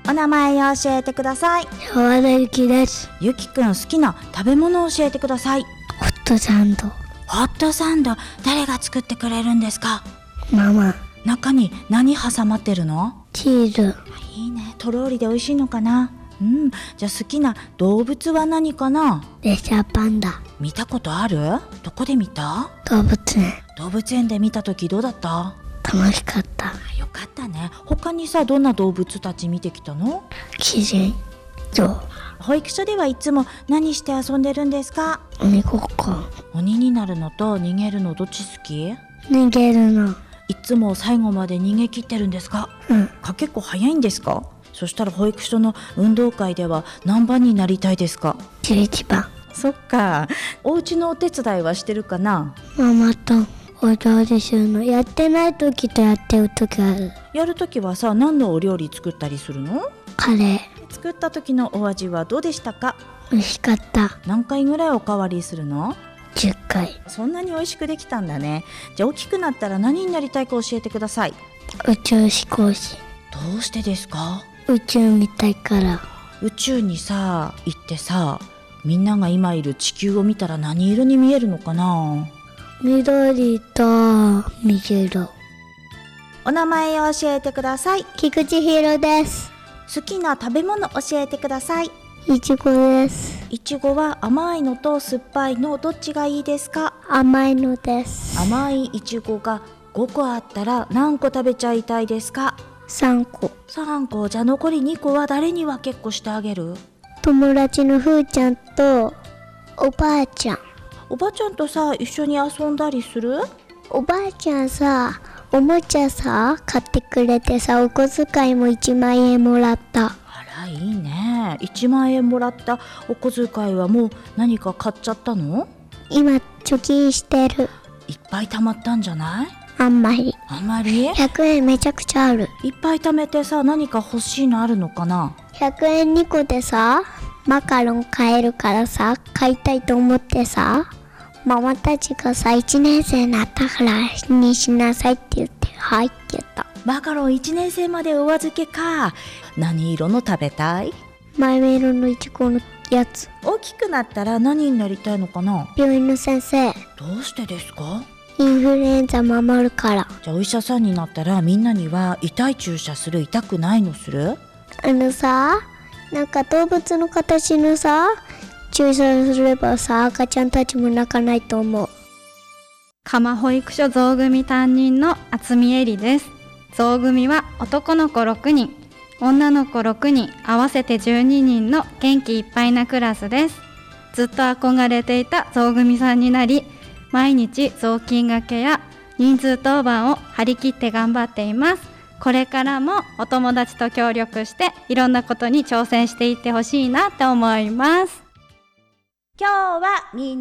お名前を教えてください。 沢田ゆきです。 ゆきくん、好きな食べ物を教えてください。 ホットサンド。 ホットサンド、誰が作ってくれるんですか？ ママ。 中に何挟まってるの？ チーズ。 いいね、とろりで美味しいのかな。じゃあ好きな動物は何かな？ レッサーパンダ。 見たことある？どこで見た？ 動物園。 動物園で見たときどうだった？ 楽しかった。 よかったね。他にさ、どんな動物たち見てきたの？ キジン、ゾウ。 保育所ではいつも何して遊んでるんですか？ 鬼ごっこ。 鬼になるのと逃げるのどっち好き？ 逃げるの。 いつも最後まで逃げ切ってるんですか？結構早いんですか？そしたら保育所の運動会では何番になりたいですか ？11番。 そっか。お家のお手伝いはしてるかな？ ママとお料理するの。やってない時とやってる時ある。 やる時はさ、何のお料理作ったりするの？ カレー。 作った時のお味はどうでしたか？ 美味しかった。 何回ぐらいおかわりするの ？10回。 そんなに美味しくできたんだね。じゃあ大きくなったら何になりたいか教えてください。 宇宙飛行士。 どうしてですか？ 宇宙見たいから。 宇宙にさ、行ってさ、みんなが今いる地球を見たら何色に見えるのかな？ 緑と水色。 お名前を教えてください。 菊池ひろです。 好きな食べ物教えてください。 いちごです。 いちごは甘いのと酸っぱいのどっちがいいですか？ 甘いのです。 甘いいちごが5個あったら何個食べちゃいたいですか ？3個。 3個。じゃあ残り2個は誰に分けっこしてあげる？ 友達のふーちゃんとおばあちゃん。 おばあちゃんとさ、一緒に遊んだりする？ おばあちゃんさ、おもちゃさ買ってくれてさ、お小遣いも1万円もらった。 あら、いいね。1万円もらったお小遣いはもう何か買っちゃったの？ 今貯金してる。 いっぱい貯まったんじゃない？ あんまり。100円めちゃくちゃある。 いっぱい貯めてさ、何か欲しいのあるのかな ？100円2個でさ、マカロン買えるからさ、買いたいと思ってさ、ママたちがさ、1年生になったからにしなさいって言って、はいって言った。 マカロン1年生までお預けか。何色の食べたい？ マイメロのいちごのやつ。 大きくなったら何になりたいのかな？ 病院の先生。 どうしてですか？ インフルエンザ守るから。 じゃあお医者さんになったらみんなには痛い注射する？痛くないのする？ さ、なんか動物の形のさ、注射すればさ、赤ちゃんたちも泣かないと思う。 蒲保育所ゾウ組担任の渥美恵里です。ゾウ組は男の子6人、女の子6人、合わせて12人の元気いっぱいなクラスです。ずっと憧れていたゾウ組さんになり、毎日雑巾がけや人数当番を張り切って頑張っています。これからもお友達と協力していろんなことに挑戦していってほしいなって思います。 今日はみんな